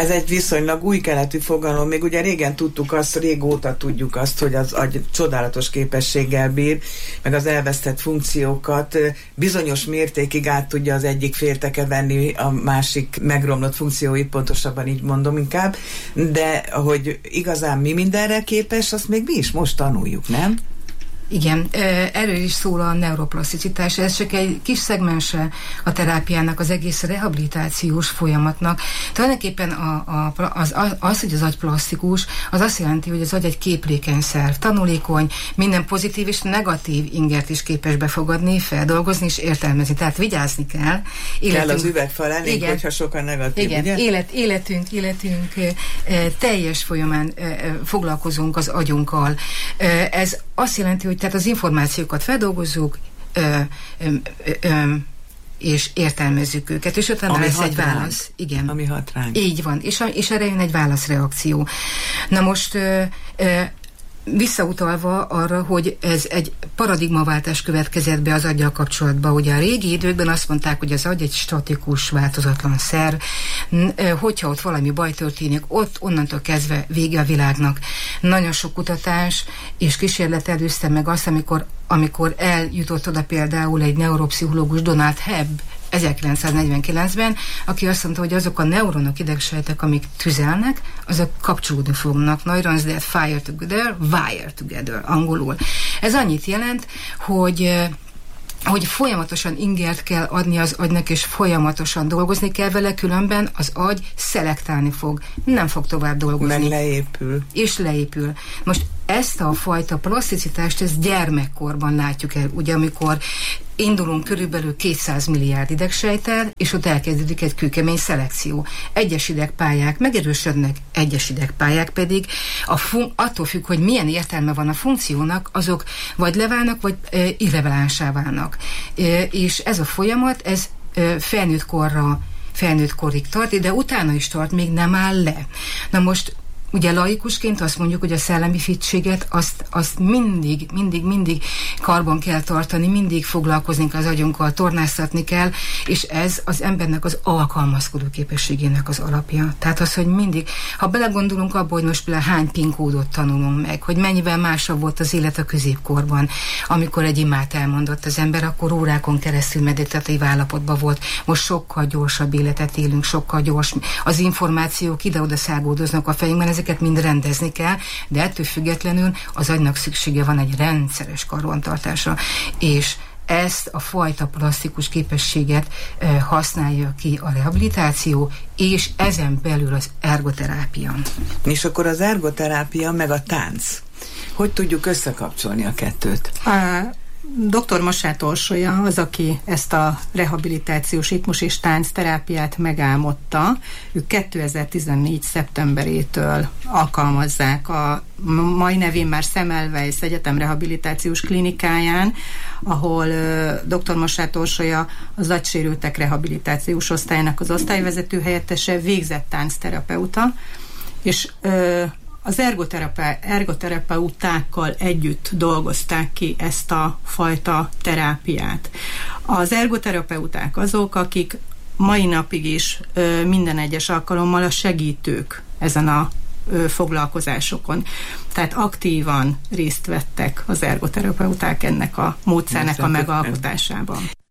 Ez egy viszonylag új keletű fogalom, még ugye régen tudtuk azt, régóta tudjuk azt, hogy az agy csodálatos képességgel bír, meg az elvesztett funkciókat bizonyos mértékig át tudja az egyik félteke venni a másik megromlott funkcióit, pontosabban így mondom inkább, de hogy igazán mi mindenre képes, azt még mi is most tanuljuk, nem? Igen, erről is szól a neuroplaszticitás, ez csak egy kis szegmense a terápiának, az egész rehabilitációs folyamatnak. Tulajdonképpen az, hogy az agy plasztikus, az azt jelenti, hogy az agy egy képlékeny szerv, tanulékony, minden pozitív és negatív ingert is képes befogadni, feldolgozni és értelmezni. Tehát vigyázni kell. Kell az üvegfal elénk, hogyha sokan negatív, igen, ugye? Életünk teljes folyamán foglalkozunk az agyunkkal. Ez azt jelenti, hogy tehát az információkat feldolgozzuk, és értelmezzük őket, és utána lesz egy válasz. Igen. Ami hat ránk. Így van, és erre jön egy válaszreakció. Na most visszautalva arra, hogy ez egy paradigmaváltás következett be az aggyal kapcsolatban. Ugye a régi időkben azt mondták, hogy az agy egy statikus, változatlan szerv, hogyha ott valami baj történik, ott onnantól kezdve vége a világnak. Nagyon sok kutatás és kísérlet előzte meg azt, amikor eljutott oda például egy neuropszichológus, Donald Hebb 1949-ben, aki azt mondta, hogy azok a neuronok, idegsejtek, amik tüzelnek, azok kapcsolódni fognak. Neurons that fire together, wire together, angolul. Ez annyit jelent, hogy folyamatosan ingert kell adni az agynak, és folyamatosan dolgozni kell vele, különben az agy szelektálni fog. Nem fog tovább dolgozni. Meg leépül. És leépül. Most ezt a fajta plaszticitást, ezt gyermekkorban látjuk el, ugye, amikor indulunk körülbelül 200 milliárd idegsejttel, és ott elkezdődik egy kőkemény szelekció. Egyes idegpályák megerősödnek, egyes idegpályák pedig attól függ, hogy milyen értelme van a funkciónak, azok vagy leválnak, vagy irrelevánsá válnak. És ez a folyamat, ez felnőtt korig tart, de utána is tart, még nem áll le. Na most ugye laikusként azt mondjuk, hogy a szellemi fittséget azt mindig karban kell tartani, mindig foglalkozni az agyunkkal, tornáztatni kell, és ez az embernek az alkalmazkodó képességének az alapja. Tehát az, hogy mindig, ha belegondolunk abba, hogy most például hány PIN kódot tanulunk meg, hogy mennyivel másabb volt az élet a középkorban, amikor egy imát elmondott az ember, akkor órákon keresztül meditatív állapotban volt. Most sokkal gyorsabb életet élünk, az információk ide-oda száguldoznak a fejünkben, ezeket mind rendezni kell, de ettől függetlenül az agynak szüksége van egy rendszeres karbantartásra, és ezt a fajta plasztikus képességet használja ki a rehabilitáció, és ezen belül az ergoterápia. És akkor az ergoterápia meg a tánc. Hogy tudjuk összekapcsolni a kettőt? Dr. Massát Orsolya az, aki ezt a rehabilitációs ritmus és táncterápiát megálmodta. Ők 2014. szeptemberétől alkalmazzák a mai nevén már Semmelweis Egyetem rehabilitációs klinikáján, ahol dr. Massát Orsolya az agysérültek rehabilitációs osztályának az osztályvezető helyettese, végzett táncterapeuta, és az ergoterapeutákkal együtt dolgozták ki ezt a fajta terápiát. Az ergoterapeuták azok, akik mai napig is minden egyes alkalommal a segítők ezen a foglalkozásokon. Tehát aktívan részt vettek az ergoterapeuták ennek a módszernek a megalkotásában.